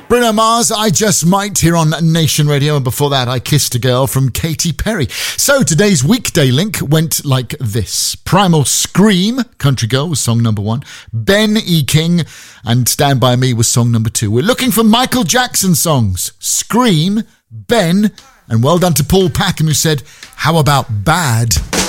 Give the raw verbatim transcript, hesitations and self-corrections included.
Bruno Mars, I Just Might, here on Nation Radio, and before that I Kissed a Girl from Katy Perry. So today's weekday link went like this. Primal Scream, Country Girl, was song number one. Ben E. King and Stand By Me was song number two. We're looking for Michael Jackson songs. Scream, Ben, and well done to Paul Packham, who said, how about Bad?